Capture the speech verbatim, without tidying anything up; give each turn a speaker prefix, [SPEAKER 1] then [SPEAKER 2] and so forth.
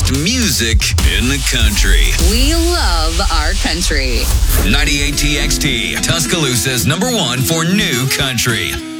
[SPEAKER 1] music in the country.
[SPEAKER 2] We love our country.
[SPEAKER 1] ninety-eight T X T, Tuscaloosa's number one for new country.